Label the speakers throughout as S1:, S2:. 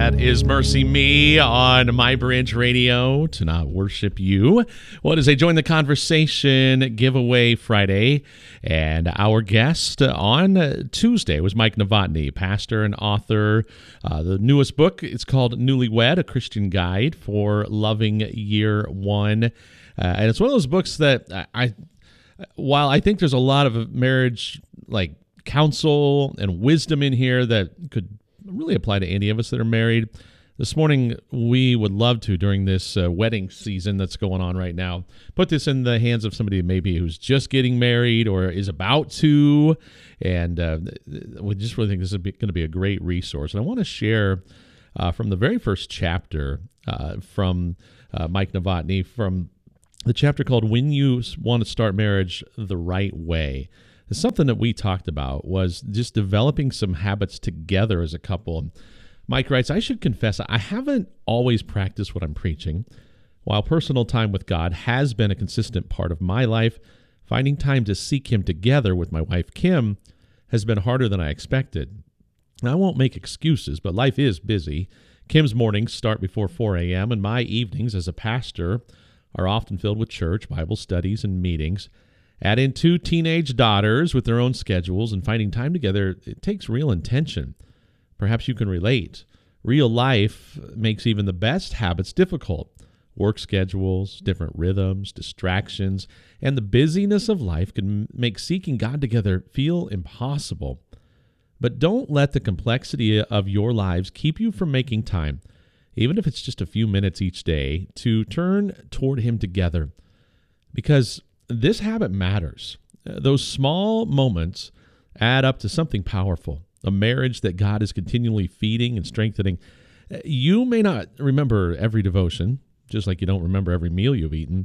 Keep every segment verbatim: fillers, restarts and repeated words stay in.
S1: That is Mercy Me on My Bridge Radio, to not worship you. What is a Join the Conversation giveaway Friday? And our guest on Tuesday was Mike Novotny, pastor and author. Uh, the newest book, it's called Newlywed, A Christian Guide for Loving Year One. Uh, and it's one of those books that I, I, while I think there's a lot of marriage, like counsel and wisdom in here that could really apply to any of us that are married. This morning, we would love to, during this uh, wedding season that's going on right now, put this in the hands of somebody maybe who's just getting married or is about to, and uh, we just really think this is going to be a great resource. And I want to share uh, from the very first chapter uh, from uh, Mike Novotny, from the chapter called When You Want to Start Marriage the Right Way. Something that we talked about was just developing some habits together as a couple. Mike writes, I should confess, I haven't always practiced what I'm preaching. While personal time with God has been a consistent part of my life, finding time to seek Him together with my wife, Kim, has been harder than I expected. Now, I won't make excuses, but life is busy. Kim's mornings start before four a.m., and my evenings as a pastor are often filled with church, Bible studies, and meetings. Add in two teenage daughters with their own schedules, and finding time together, it takes real intention. Perhaps you can relate. Real life makes even the best habits difficult. Work schedules, different rhythms, distractions, and the busyness of life can make seeking God together feel impossible. But don't let the complexity of your lives keep you from making time, even if it's just a few minutes each day, to turn toward Him together. Because this habit matters. Those small moments add up to something powerful, a marriage that God is continually feeding and strengthening. You may not remember every devotion, just like you don't remember every meal you've eaten,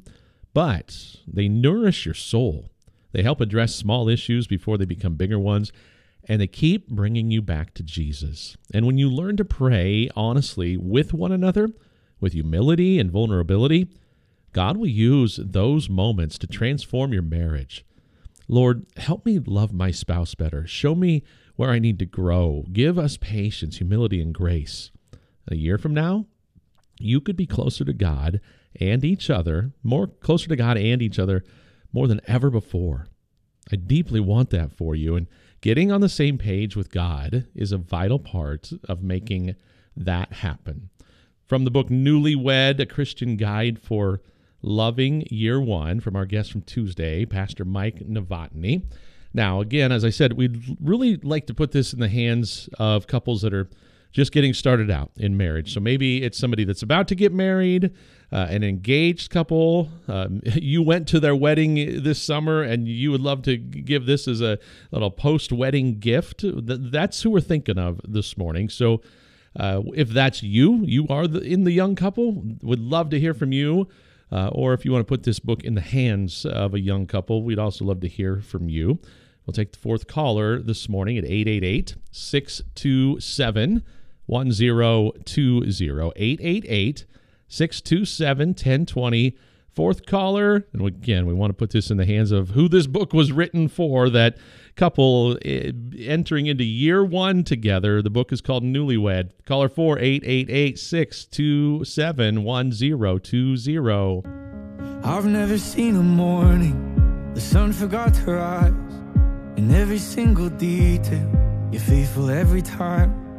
S1: but they nourish your soul. They help address small issues before they become bigger ones, and they keep bringing you back to Jesus. And when you learn to pray honestly with one another, with humility and vulnerability, God will use those moments to transform your marriage. Lord, help me love my spouse better. Show me where I need to grow. Give us patience, humility, and grace. A year from now, you could be closer to God and each other, more closer to God and each other more than ever before. I deeply want that for you, and getting on the same page with God is a vital part of making that happen. From the book Newlywed, A Christian Guide for Loving Year One, from our guest from Tuesday, Pastor Mike Novotny. Now, again, as I said, we'd really like to put this in the hands of couples that are just getting started out in marriage. So maybe it's somebody that's about to get married, uh, an engaged couple. Um, you went to their wedding this summer, and you would love to give this as a little post-wedding gift. That's who we're thinking of this morning. So uh, if that's you, you are the, in the young couple, would love to hear from you. Uh, or if you want to put this book in the hands of a young couple, we'd also love to hear from you. We'll take the fourth caller this morning at eight eight eight, six two seven, one zero two zero, eight eight eight, six two seven, one zero two zero. Fourth caller, and again, we want to put this in the hands of who this book was written for, that couple entering into year one together. The book is called Newlywed. Caller four, eight eight eight, six two seven, one zero two zero.
S2: I've never seen a morning the sun forgot to rise. In every single detail, you're faithful every time.